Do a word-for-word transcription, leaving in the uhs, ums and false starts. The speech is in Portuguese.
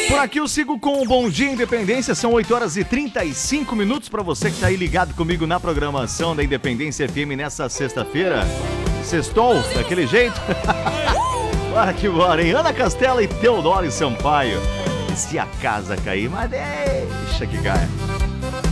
Por aqui eu sigo com o Bom Dia Independência, são oito horas e trinta e cinco minutos para você que tá aí ligado comigo na programação da Independência F M nessa sexta-feira. Sextou, daquele jeito? Bora que bora, hein? Ana Castela e Teodoro Sampaio. E se a casa cair, mas deixa que caia.